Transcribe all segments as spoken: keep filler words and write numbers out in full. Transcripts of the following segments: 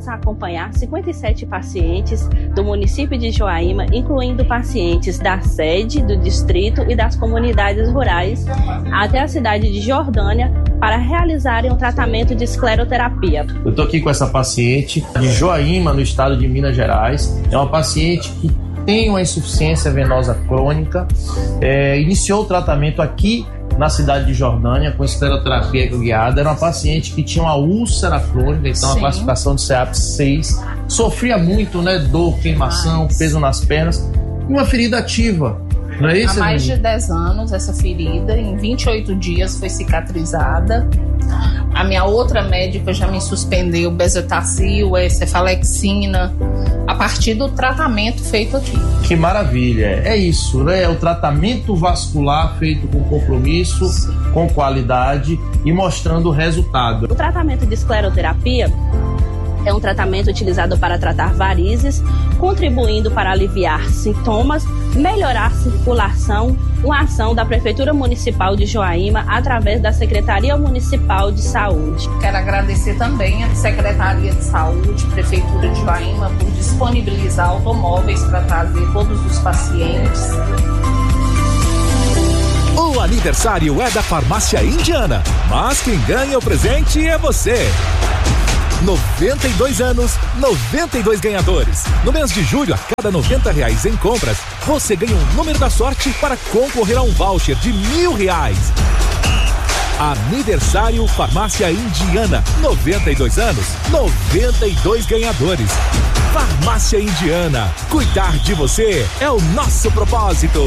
a acompanhar cinquenta e sete pacientes do município de Joaíma, incluindo pacientes da sede, do distrito e das comunidades rurais, até a cidade de Jordânia, para realizarem um tratamento de escleroterapia. Eu estou aqui com essa paciente de Joaíma, no estado de Minas Gerais. É uma paciente que tem uma insuficiência venosa crônica, é, iniciou o tratamento aqui na cidade de Jordânia com escleroterapia guiada. Era uma paciente que tinha uma úlcera crônica, então Sim. a classificação de C A P seis, sofria muito, né, dor, queimação, Mas... peso nas pernas e uma ferida ativa. Não é isso, Há mais de dez anos essa ferida, em vinte e oito dias foi cicatrizada. A minha outra médica já me suspendeu bezetacil, cefalexina, a partir do tratamento feito aqui. Que maravilha, é isso, né? É o tratamento vascular feito com compromisso, Sim. com qualidade e mostrando o resultado. O tratamento de escleroterapia é um tratamento utilizado para tratar varizes, contribuindo para aliviar sintomas, melhorar a circulação, uma ação da Prefeitura Municipal de Joaíma através da Secretaria Municipal de Saúde. Quero agradecer também à Secretaria de Saúde, Prefeitura de Joaíma, por disponibilizar automóveis para trazer todos os pacientes. O aniversário é da Farmácia Indiana, mas quem ganha o presente é você. noventa e dois anos, noventa e dois ganhadores. No mês de julho, a cada noventa reais em compras, você ganha um número da sorte para concorrer a um voucher de mil reais. Aniversário Farmácia Indiana, noventa e dois anos, noventa e dois ganhadores. Farmácia Indiana, cuidar de você é o nosso propósito.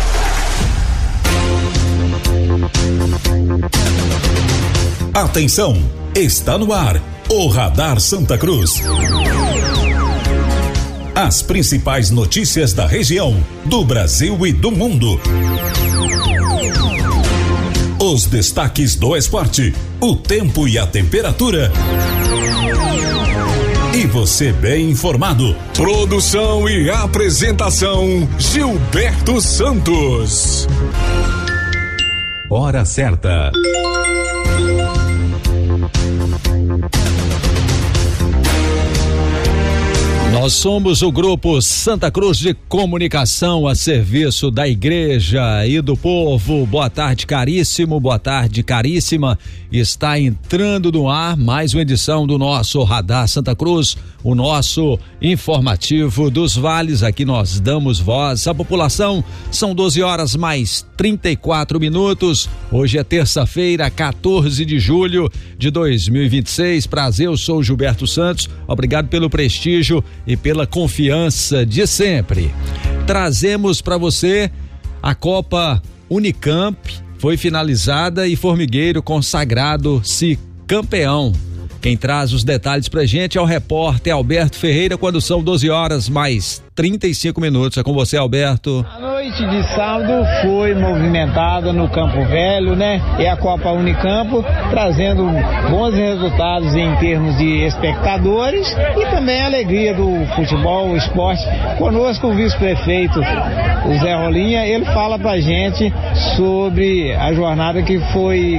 Atenção, está no ar o Radar Santa Cruz. As principais notícias da região, do Brasil e do mundo. Os destaques do esporte, o tempo e a temperatura. E você bem informado. Produção e apresentação, Gilberto Santos. Hora certa. Nós somos o Grupo Santa Cruz de Comunicação a serviço da igreja e do povo. Boa tarde, caríssimo, boa tarde, caríssima. Está entrando no ar mais uma edição do nosso Radar Santa Cruz, o nosso informativo dos vales. Aqui nós damos voz à população. São doze horas mais trinta e quatro minutos. Hoje é terça-feira, quatorze de julho de dois mil e vinte e seis. Prazer, eu sou o Gilberto Santos. Obrigado pelo prestígio e pela confiança de sempre. Trazemos para você a Copa Unicamp, foi finalizada e Formigueiro consagrado-se campeão. Quem traz os detalhes pra gente é o repórter Alberto Ferreira, quando são doze horas mais trinta e cinco minutos. É com você, Alberto. A noite de sábado foi movimentada no Campo Velho, né? É a Copa Unicamp, trazendo bons resultados em termos de espectadores e também a alegria do futebol, o esporte. Conosco o vice-prefeito, o Zé Rolinha, ele fala pra gente sobre a jornada que foi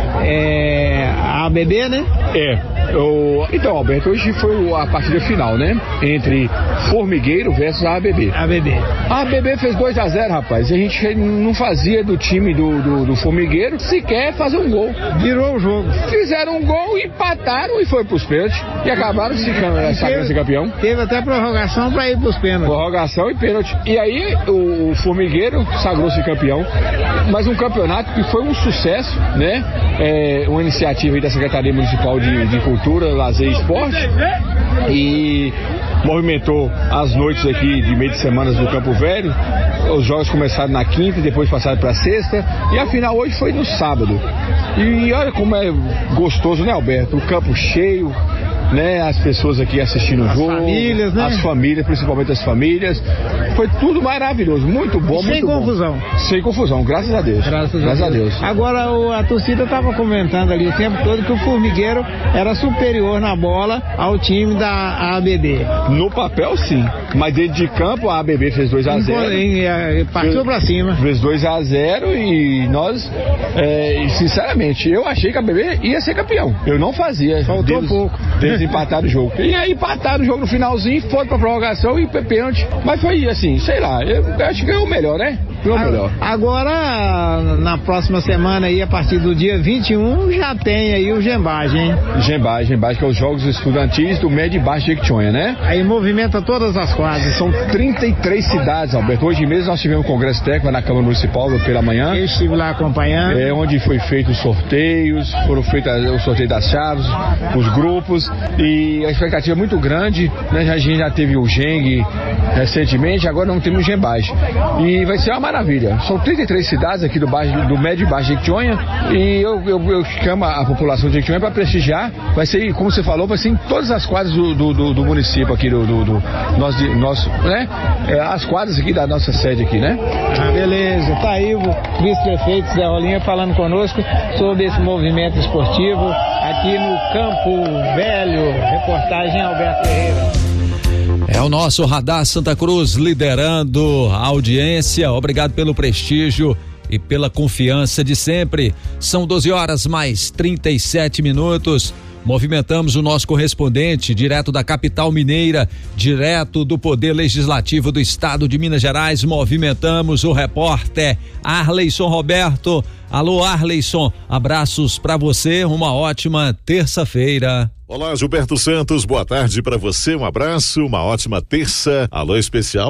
é, a A B B, né? É. Eu, então, Alberto, hoje foi a partida final, né? Entre Formigueiro versus a ABB. A ABB. A ABB fez dois a zero, rapaz. A gente não fazia do time do, do, do Formigueiro sequer fazer um gol. Virou o jogo. Fizeram um gol, empataram e foi pros pênaltis. E acabaram se sagrando campeão. Teve até prorrogação pra ir pros pênaltis. Prorrogação e pênalti. E aí o, o Formigueiro sagrou-se campeão. Mas um campeonato que foi um sucesso, né? É, uma iniciativa aí da Secretaria Municipal de, de Cultura, Lazer e Esporte, e movimentou as noites aqui de meio de semana do Campo Velho. Os jogos começaram na quinta e depois passaram para sexta, e a final hoje foi no sábado. E olha como é gostoso, né, Alberto? O campo cheio, né? As pessoas aqui assistindo o jogo, as famílias, né? As famílias, principalmente as famílias. Foi tudo maravilhoso, muito bom, Sem muito confusão. bom. Sem confusão, graças a Deus. Graças, graças a, a Deus. Deus. Agora o, a torcida estava comentando ali o tempo todo que o Formigueiro era superior na bola ao time da A B B. No papel, sim. Mas dentro de campo, a A B B fez dois a zero. Partiu pra cima. Fez dois a zero e nós, é, sinceramente, eu achei que a A B B ia ser campeão. Eu não fazia. Faltou deles, um pouco. Eles empataram o jogo. E aí empataram o jogo no finalzinho, foram pra prorrogação e pênalti. Mas foi assim, sei lá, eu acho que ganhou o melhor, né? Ganhou o melhor. Agora, na próxima semana aí, a partir do dia vinte e um, já tem aí o Gembagem, hein? Gembagem, Gembagem, que é os Jogos Estudantis do Médio e Baixo de Jequitinhonha, né? Aí movimenta todas as quadras. São trinta e três cidades, Alberto. Hoje mesmo nós tivemos um congresso técnico na Câmara Municipal pela manhã. Eu estive lá acompanhando. É onde foi feito os sorteios, foram feitos o sorteio das chaves, os grupos, e a expectativa é muito grande, né? A gente já teve o Geng recentemente, agora não temos o Gembagem. E vai ser uma maravilha. São trinta e três cidades aqui do, baixo, do Médio e Baixo de Jequitinhonha, e eu, eu, eu chamo a população de Jequitinhonha para prestigiar. Vai ser, como você falou, vai ser em todas as quadras do, do, do, do município aqui, do, do, do nosso, nosso, né? É, as quadras aqui da nossa sede aqui, né? Ah, beleza. Tá aí o vice-prefeito Zé Rolinha falando conosco sobre esse movimento esportivo aqui no Campo Velho. Reportagem Alberto Ferreira. É o nosso Radar Santa Cruz liderando a audiência. Obrigado pelo prestígio e pela confiança de sempre. São doze horas mais trinta e sete minutos. Movimentamos o nosso correspondente direto da capital mineira, direto do Poder Legislativo do Estado de Minas Gerais. Movimentamos o repórter Arleison Roberto. Alô, Arleison, abraços para você, uma ótima terça-feira. Olá, Gilberto Santos, boa tarde para você, um abraço, uma ótima terça. Alô especial